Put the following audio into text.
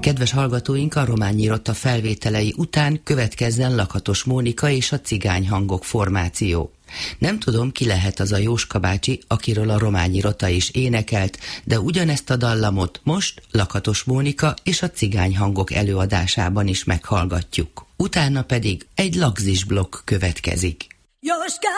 Kedves hallgatóink, a Rományi Rotta felvételei után következzen Lakatos Mónika és a Cigány Hangok formáció. Nem tudom, ki lehet az a Jóska bácsi, akiről a Rományi Rotta is énekelt, de ugyanezt a dallamot most Lakatos Mónika és a Cigány Hangok előadásában is meghallgatjuk. Utána pedig egy lagzis blokk következik. Jóska!